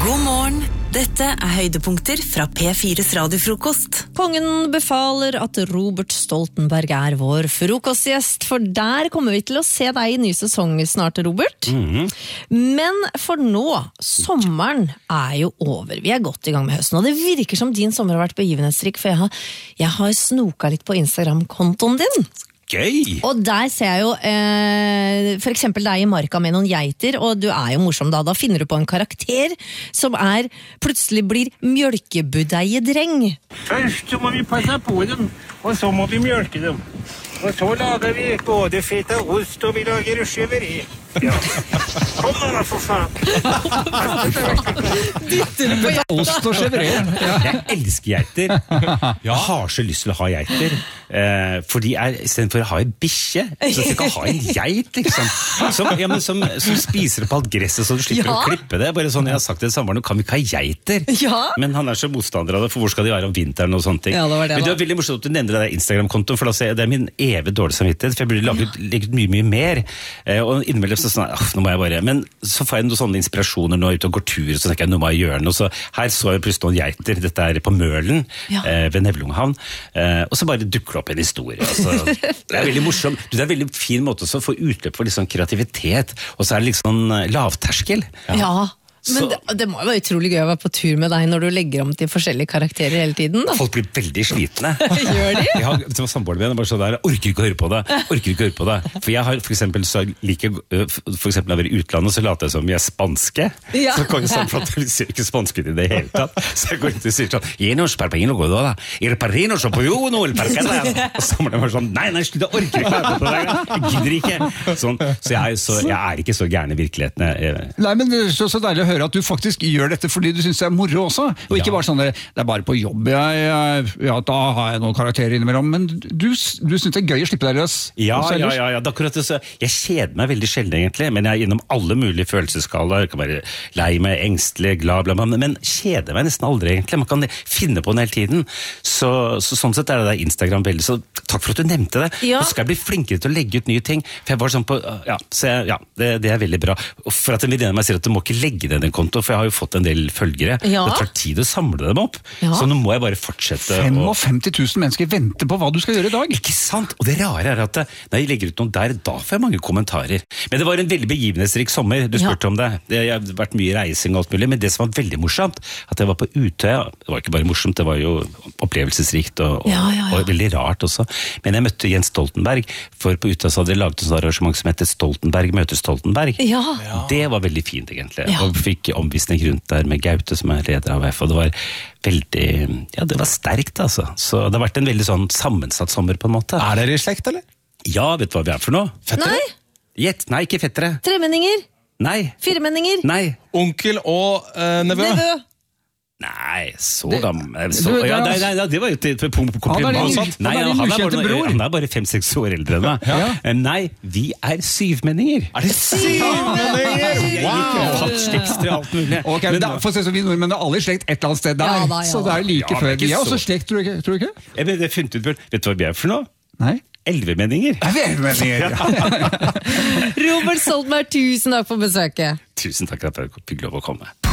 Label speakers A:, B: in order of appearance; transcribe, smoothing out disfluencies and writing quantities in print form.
A: God morgen, dette høydepunkter fra P4's radiofrokost.
B: Kongen befaler at Robert Stoltenberg vår frokostgjest, for der kommer vi til å se deg i ny sesong snart, Robert. Men for nå, sommeren jo over. Vi godt i gang med høsten, og det virker som din sommer har vært begivenhetsrik, for jeg har snoka litt på Instagram-kontoen din.
C: Gøy!
B: Og der ser jeg jo for eksempel deg i marka med noen geiter, og du jo morsom da finner du på en karakter som plutselig blir mjølkebudeiedreng.
D: Først så må vi passe på dem, og så må vi mjølke dem. Og så lager vi både feta ost, og vi lager chèvre. Ja. Kom da, for faen!
C: Ost og chèvre. Jeg elsker geiter. Jeg har så lyst til å ha geiter. For de I stedet for å ha en bikkje, så skal jeg ha en geit, ikke sant? Som spiser opp alt gresset, så du slipper å klippe det. Bare sånn, jeg har sagt det samme, nå kan vi ikke ha geiter. Men han så motstander av det, for hvor skal de være om vinteren og sånne ting. Men det veldig morsomt at du nevner det Instagram-kontoen, for da det min evig dårlig samvittighet, for jeg burde legget mye mer. Og innimellom så sånn, nå må jeg bare, men så får jeg noen sånne inspirasjoner nå ute og går tur, så tenker jeg, nå må jeg gjøre noe, så her så jeg plutselig noen geiter, dette på Mølen, ved Nevlunghavn, og så bare dukker det opp en historie, altså, det veldig morsomt, det en veldig fin måte å få utløp for litt sånn kreativitet, og så det liksom lavterskel.
B: Men det må jo være utrolig gøy å være på tur med deg når du legger om til forskjellige karakterer hele tiden, da.
C: Folk blir veldig slitne.
B: Gjør de?
C: Det var samboeren min, bare så der, orker ikke å høre på det. For jeg har for eksempel, så liker, for eksempel når jeg i utlandet, så later jeg som jeg spanske. Så kan jeg sånn, for at jeg sier ikke spansk ut i det hele tatt. Så jeg går ut og sier sånn, «Llenos parpaino gododa, el parrino sopojuno, el parcada». Og så må det være sånn, nei, slutt, jeg orker ikke å høre på det, jeg gidder ikke. Sånn, så jeg ikke så gærne i virkeligheten.
E: Nei, men det så deilig å høre at du faktisk gjør dette fordi du synes det moro også, og ikke bare sånn det bare på jobb da har jeg noen karakterer innimellom, men du synes det gøy å slippe deg løs.
C: Ja, det akkurat det, så jeg kjeder meg veldig sjelden egentlig, men jeg innom alle mulige følelsesskaler, jeg kan være lei meg, engstelig, glad, bla, bla, men kjeder meg nesten aldri egentlig, man kan finne på den hele tiden, så sånn sett det der Instagram veldig, så takk for at du nevnte det, nå skal jeg bli flinkere til å legge ut nye ting, for jeg var sånn på, det veldig bra, og for at en venninne av meg sier at du må ikke legge den konto, for jeg har jo fått en del følgere. Det tar tid å samle dem opp. Så nå må jeg bare fortsette.
E: 55 000 mennesker venter på hva du skal gjøre i dag.
C: Ikke sant? Og det rare at når jeg legger ut noen der, da får jeg mange kommentarer. Men det var en veldig begivenhetsrik sommer, du spurte om det. Jeg har vært mye reising og alt mulig, men det som var veldig morsomt, at jeg var på Utøya, det var ikke bare morsomt, det var jo opplevelsesrikt og veldig rart også. Men jeg møtte Jens Stoltenberg, for på Utøya så hadde jeg laget et arrangement som heter Stoltenberg møter Stoltenberg. Det var veldig fint egentlig. Og fikk omvisning rundt der med Gaute som leder av AUF, og det var veldig, det var sterkt altså. Så det har vært en veldig sånn sammensatt sommer på en måte.
F: Dere i slekt, eller?
C: Ja, vet du hva vi for noe?
F: Fettere?
C: Nei, ikke fettere.
B: Tremenninger?
C: Nei.
B: Firemenninger?
C: Nei.
F: Onkel og nevø?
C: Nei, så gammel det var jo et kompliment. Nei, han bare 5-6 år eldre enn meg. Nei, vi syvmenninger.
F: Det syvmenninger?
C: Wow! Stekkstre, alt mulig.
E: Ok, men for å se så vi nordmenn er alle i slekt et eller annet sted der, så det like før. Vi også slekt, tror du ikke?
C: Det er funnet ut før. Vet du hva vi for noe?
E: Nei.
C: 11-menninger.
B: Robert Stoltenberg, tusen takk for besøket.
C: Tusen takk for at jeg fikk lov å komme.